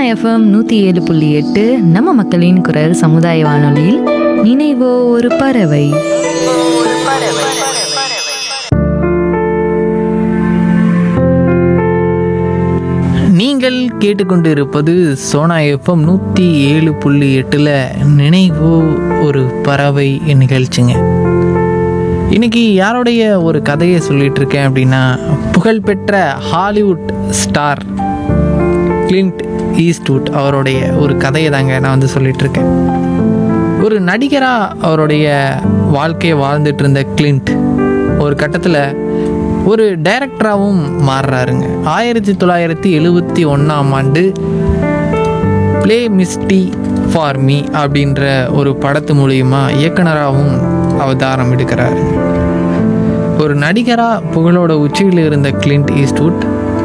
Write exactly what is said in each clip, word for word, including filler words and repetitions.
FM நூற்றி ஏழு புள்ளி எட்டு நம்ம மக்களின் குரல் சமுதாய வானொலியில் நினைவோ ஒரு பறவை. நீங்கள் கேட்டுக்கொண்டு இருப்பது சோனா எஃப்எம் நூற்றி ஏழு புள்ளி எட்டில் நினைவோ ஒரு பறவை நிகழ்ச்சிங்க. இன்னைக்கு யாருடைய ஒரு கதையை சொல்லிட்டு இருக்கேன் அப்படின்னா, புகழ்பெற்ற ஹாலிவுட் ஸ்டார் கிளின்ட் ஈஸ்ட்வுட் அவருடைய ஒரு கதையை தாங்க நான் வந்து சொல்லிட்டு இருக்கேன். ஒரு நடிகராக அவருடைய வாழ்க்கையை வாழ்ந்துட்டு இருந்த கிளின்ட் ஒரு கட்டத்தில் ஒரு டைரக்டராகவும் மாறுறாருங்க. ஆயிரத்தி தொள்ளாயிரத்தி எழுபத்தி ஒன்றாம் ஆண்டு ப்ளே மிஸ்டி ஃபார் மீ அப்படின்ற ஒரு படத்து மூலியமா இயக்குனராகவும் அவதாரம் எடுக்கிறார். ஒரு நடிகராக புகழோட உச்சியில் இருந்த கிளின்ட் ஈஸ்ட்வுட்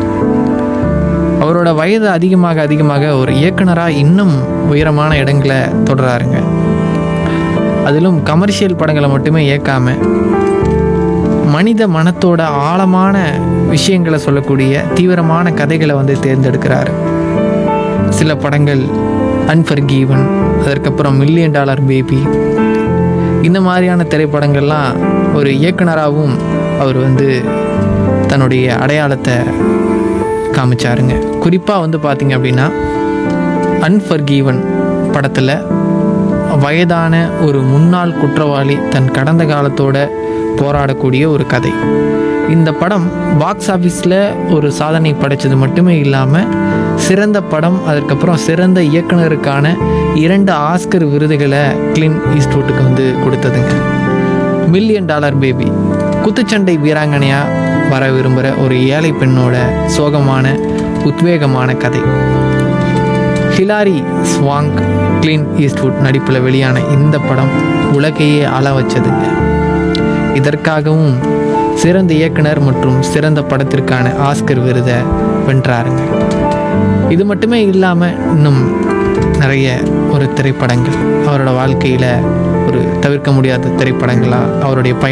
அவரோட வயது அதிகமாக அதிகமாக ஒரு இயக்குனராக இன்னும் உயரமான இடங்களை தொடராருங்க. அதிலும் கமர்ஷியல் படங்களை மட்டுமே இயக்காம மனித மனத்தோட ஆழமான விஷயங்களை சொல்லக்கூடிய தீவிரமான கதைகளை வந்து தேர்ந்தெடுக்கிறார். சில படங்கள் அன்ஃபர்கீவன், அதற்கப்புறம் மில்லியன் டாலர் பேபி, இந்த மாதிரியான திரைப்படங்கள்லாம் ஒரு இயக்குனராகவும் அவர் வந்து தன்னுடைய அடையாளத்தை காமிச்சாருங்க. குறிப்பாக வந்து பார்த்திங்க அப்படின்னா, அன்ஃபர்கீவன் படத்தில் வயதான ஒரு முன்னாள் குற்றவாளி தன் கடந்த காலத்தோட போராடக்கூடிய ஒரு கதை. இந்த படம் பாக்ஸ் ஆஃபீஸில் ஒரு சாதனை படைச்சது மட்டுமே இல்லாமல் சிறந்த படம், அதற்கப்புறம் சிறந்த இயக்குனருக்கான இரண்டு ஆஸ்கர் விருதுகளை கிளின்ட் ஈஸ்ட்வுட்டுக்கு வந்து கொடுத்ததுங்க. மில்லியன் டாலர் பேபி குத்துச்சண்டை வீராங்கனையாக வர விரும்புகிற ஒரு ஏழை பெண்ணோட சோகமான உத்வேகமான கதை. ஹிலாரி ஸ்வாங் கிளின்ட் ஈஸ்ட்வுட் நடிப்பில் வெளியான இந்த படம் உலகையே அள வச்சதுங்க. இதற்காகவும் சிறந்த இயக்குனர் மற்றும் சிறந்த படத்திற்கான ஆஸ்கர் விருதை வென்றாருங்க. இது மட்டுமே இல்லாமல் இன்னும் நிறைய ஒரு திரைப்படங்கள் அவரோட வாழ்க்கையில் ஒரு தவிர்க்க முடியாத திரைப்படங்களாக அவருடைய